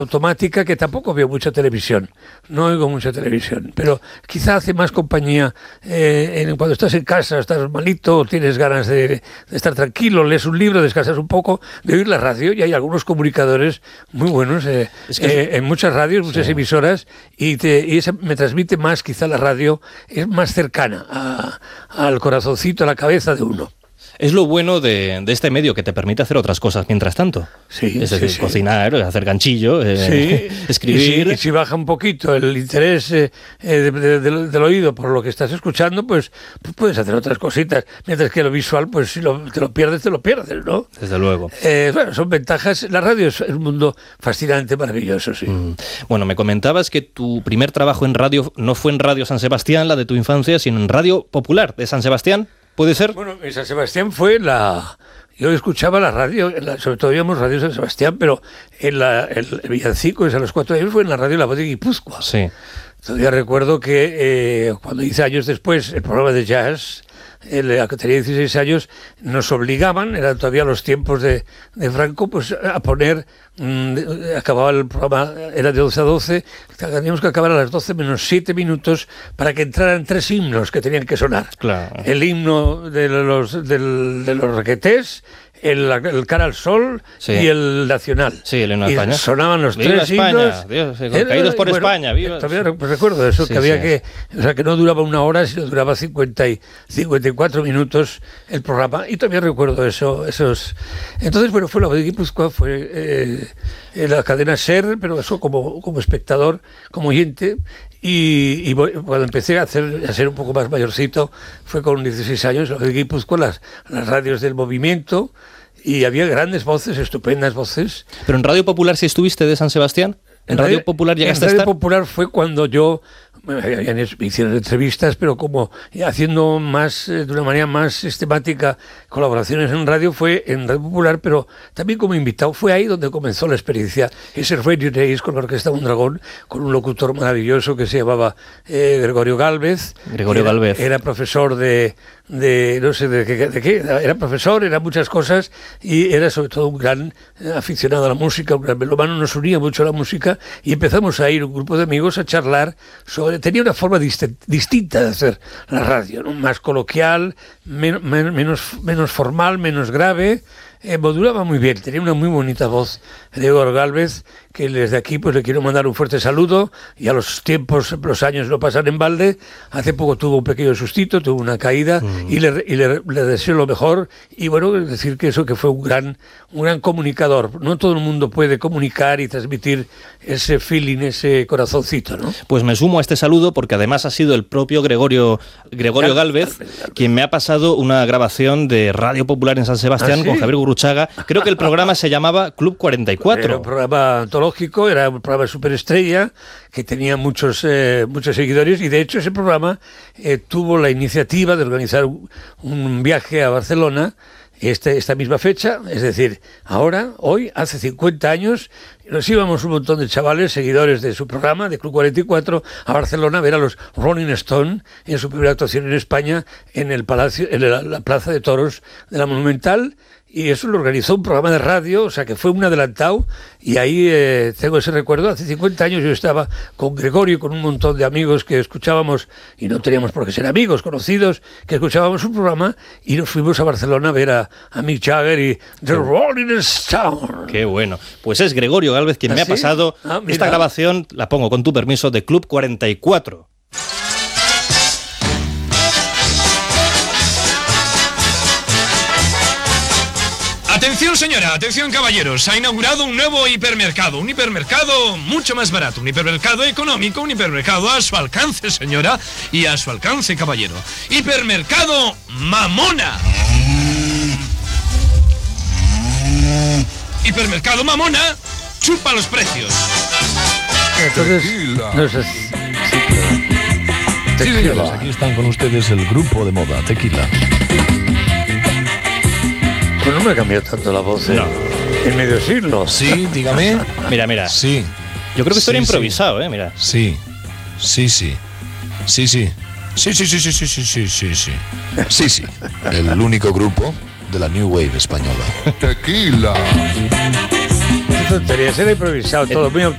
automática, que tampoco veo mucha televisión, no oigo mucha televisión, pero quizá hace más compañía cuando estás en casa, estás malito, tienes ganas de estar tranquilo, lees un libro, descansas un poco, de oír la radio, y hay algunos comunicadores muy buenos en muchas radios, muchas emisoras, y esa me transmite más, quizá la radio es más cercana al corazoncito, a la cabeza de uno. Es lo bueno de este medio, que te permite hacer otras cosas mientras tanto. Sí, es decir, cocinar, hacer ganchillo, escribir. Y si baja un poquito el interés del oído por lo que estás escuchando, pues puedes hacer otras cositas. Mientras que lo visual, pues si te lo pierdes, ¿no? Desde luego. Bueno, son ventajas. La radio es un mundo fascinante, maravilloso, sí. Bueno, me comentabas que tu primer trabajo en radio no fue en Radio San Sebastián, la de tu infancia, sino en Radio Popular de San Sebastián. ¿Puede ser? Bueno, en San Sebastián fue yo escuchaba la radio, sobre todo íbamos Radio San Sebastián, pero el villancico, a los 4 años, fue en la radio La Voz de Guipúzcoa. Sí. Todavía recuerdo que cuando hice años después el programa de jazz, que tenía 16 años, nos obligaban, eran todavía los tiempos de Franco, pues a poner, acababa el programa, era de 11 a 12, teníamos que acabar a las 12 menos 7 minutos para que entraran 3 himnos que tenían que sonar. Claro. El himno de los requetés, el Cara al Sol, sí, y el Nacional. Sí, el himno de España. Sonaban los ¡Viva 3 España! himnos. Dios, caídos por España. ¡Viva! Todavía recuerdo eso, sí, que había que no duraba 1 hora, sino duraba 54 minutos el programa, y todavía recuerdo esos. Entonces, bueno, fue la de Guipúzcoa, fue la cadena SER, pero eso como espectador, como oyente. Y cuando empecé a ser un poco más mayorcito, fue con 16 años, lo de Guipúzcoa, las radios del movimiento, y había grandes voces, estupendas voces. ¿Pero en Radio Popular sí estuviste de San Sebastián? ¿En Radio Popular llegaste a estar? En Radio Popular fue cuando yo me hicieron entrevistas, pero como haciendo más, de una manera más sistemática, colaboraciones en radio, fue en Radio Popular, pero también como invitado. Fue ahí donde comenzó la experiencia, ese Radio Days con la Orquesta Mondragón, con un locutor maravilloso que se llamaba Gregorio Gálvez. Era profesor de no sé de qué, era profesor, era muchas cosas, y era sobre todo un gran aficionado a la música, un gran melómano. Nos unía mucho a la música, y empezamos a ir un grupo de amigos a charlar tenía una forma distinta de hacer la radio, ¿no? Más coloquial, menos formal, menos grave. Modulaba muy bien, tenía una muy bonita voz, Gregorio Gálvez, que desde aquí pues le quiero mandar un fuerte saludo, y a los años no pasan en balde. Hace poco tuvo un pequeño sustito, tuvo una caída, y le deseo lo mejor, y bueno, decir que fue un gran comunicador. No todo el mundo puede comunicar y transmitir ese feeling, ese corazoncito, ¿no? Pues me sumo a este saludo, porque además ha sido el propio Gregorio Gálvez quien me ha pasado una grabación de Radio Popular en San Sebastián, ¿sí?, con Javier Gurruchaga. Creo que el programa se llamaba Club 44. Era un programa antológico, era un programa superestrella que tenía muchos seguidores, y de hecho ese programa tuvo la iniciativa de organizar un viaje a Barcelona esta misma fecha, es decir, hoy, hace 50 años, nos íbamos un montón de chavales, seguidores de su programa, de Club 44, a Barcelona a ver a los Rolling Stone en su primera actuación en España, en el Palacio, en la Plaza de Toros de la Monumental. Y eso lo organizó un programa de radio, o sea que fue un adelantado, y ahí tengo ese recuerdo. Hace 50 años yo estaba con Gregorio, con un montón de amigos que escuchábamos, y no teníamos por qué ser amigos, conocidos, que escuchábamos un programa, y nos fuimos a Barcelona a ver a Mick Jagger y The Rolling Stone. Qué bueno. Pues es Gregorio Gálvez quien me ha pasado esta grabación, la pongo con tu permiso, de Club 44. Atención señora, atención caballeros, ha inaugurado un nuevo hipermercado, un hipermercado mucho más barato, un hipermercado económico, un hipermercado a su alcance señora, y a su alcance caballero. Hipermercado Mamona. Hipermercado Mamona, chupa los precios. Entonces, no sé. Tequila. Aquí están con ustedes el grupo de moda Tequila. Pues no me ha cambiado tanto la voz en medio siglo. Sí, dígame. Mira. Sí. Yo creo que estoy improvisado, mira. Sí. El único grupo de la New Wave española. Tequila. Qué tontería, era improvisado todo, muy